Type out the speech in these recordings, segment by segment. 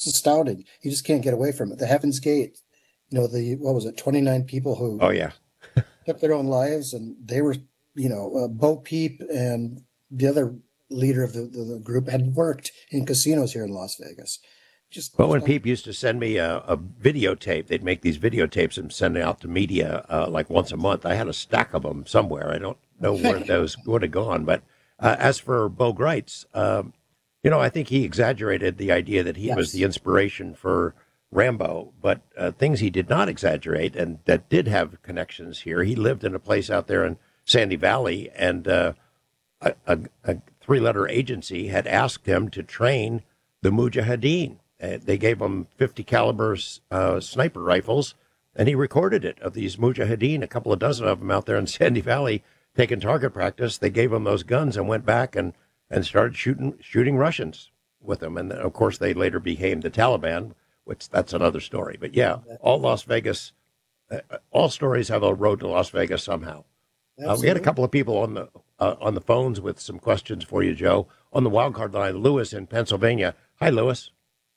astounding. You just can't get away from it. The Heaven's Gate, what was it, 29 people who Oh yeah. took their own lives, and they were, Bo Peep and the other leader of the group had worked in casinos here in Las Vegas. Well, when Peep used to send me a videotape, they'd make these videotapes and send it out to media like once a month. I had a stack of them somewhere. I don't know where those would have gone. But as for Bo Greitz, I think he exaggerated the idea that he was the Yes. inspiration for Rambo. But things he did not exaggerate and that did have connections here. He lived in a place out there in Sandy Valley, and a three-letter agency had asked him to train the Mujahideen. They gave him 50 caliber sniper rifles, and he recorded it of these Mujahideen, a couple of dozen of them out there in Sandy Valley taking target practice. They gave him those guns and went back and started shooting Russians with them. And of course, they later became the Taliban, which that's another story. But yeah, all Las Vegas, all stories have a road to Las Vegas somehow. We had a Absolutely. couple of people on the phones with some questions for you, Joe. On the wild card line, Lewis in Pennsylvania. Hi, Lewis.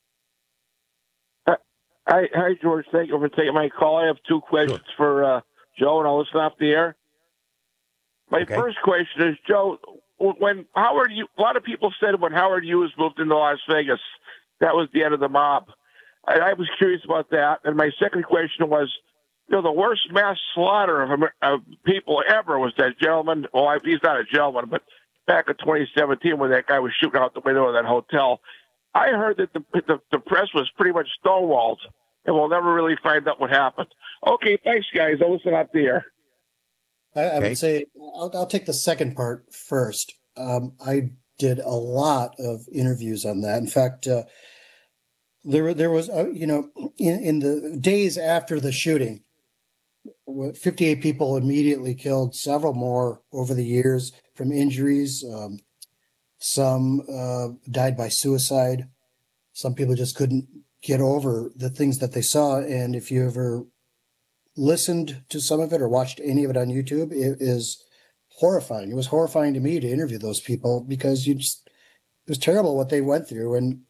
Hi, George. Thank you for taking my call. I have two Sure. questions for Joe, and I'll listen off the air. My Okay. first question is, Joe, when a lot of people said when Howard Hughes moved into Las Vegas, that was the end of the mob. I was curious about that. And my second question was, the worst mass slaughter of people ever was that gentleman. Well, he's not a gentleman, but back in 2017 when that guy was shooting out the window of that hotel. I heard that the press was pretty much stonewalled, and we'll never really find out what happened. Okay, thanks, guys. I'll listen up there. I would Okay. say I'll take the second part first. I did a lot of interviews on that. In fact, there was, in the days after the shooting, 58 people immediately killed, several more over the years from injuries. Some died by suicide. Some people just couldn't get over the things that they saw. And if you ever listened to some of it or watched any of it on YouTube, it is horrifying. It was horrifying to me to interview those people because it was terrible what they went through. And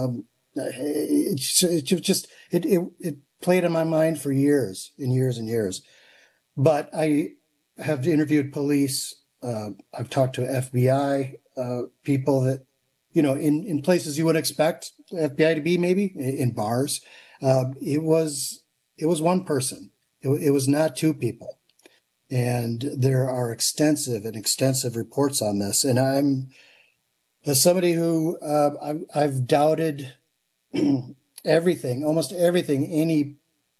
it played in my mind for years and years and years. But I have interviewed police. I've talked to FBI people that, in places you would expect FBI to be, maybe in bars. It was one person. It was not two people. And there are extensive reports on this. And I'm, as somebody who I've doubted everything, almost everything any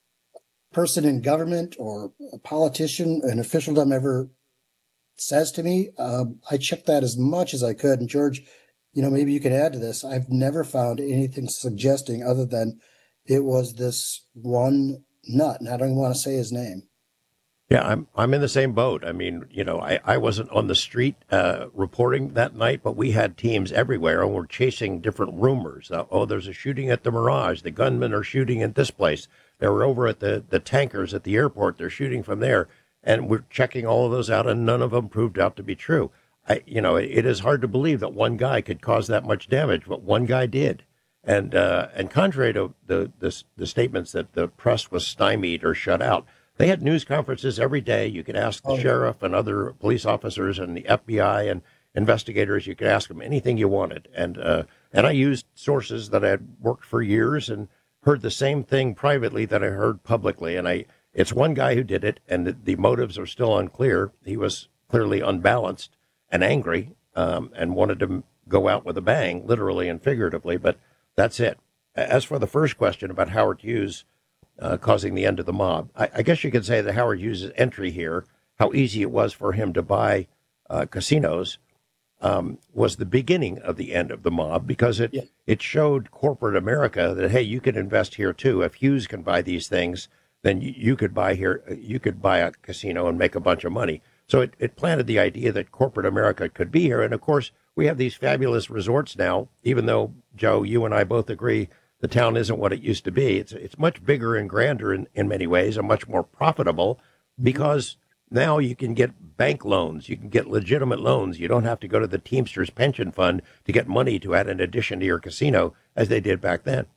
person in government or a politician, an officialdom ever says to me, I checked that as much as I could. And George, maybe you could add to this. I've never found anything suggesting other than it was this one nut, and I don't even want to say his name. Yeah, I'm in the same boat. I mean, I wasn't on the street reporting that night, but we had teams everywhere, and we're chasing different rumors. There's a shooting at the Mirage. The gunmen are shooting at this place. They were over at the tankers at the airport. They're shooting from there, and we're checking all of those out, and none of them proved out to be true. It is hard to believe that one guy could cause that much damage, but one guy did. And contrary to the statements that the press was stymied or shut out, they had news conferences every day. You could ask the Oh, yeah. sheriff and other police officers and the FBI and investigators. You could ask them anything you wanted. And I used sources that I had worked for years and heard the same thing privately that I heard publicly. And it's one guy who did it, and the motives are still unclear. He was clearly unbalanced and angry, and wanted to go out with a bang, literally and figuratively. But that's it. As for the first question about Howard Hughes causing the end of the mob, I guess you could say that Howard Hughes' entry here, how easy it was for him to buy casinos, was the beginning of the end of the mob, because Yeah. it showed corporate America that, hey, you can invest here too. If Hughes can buy these things, then you could buy here. You could buy a casino and make a bunch of money. So it planted the idea that corporate America could be here. And of course, we have these fabulous resorts now, even though, Joe, you and I both agree the town isn't what it used to be. It's much bigger and grander in many ways and much more profitable, Mhm. because now you can get bank loans. You can get legitimate loans. You don't have to go to the Teamsters pension fund to get money to add an addition to your casino as they did back then.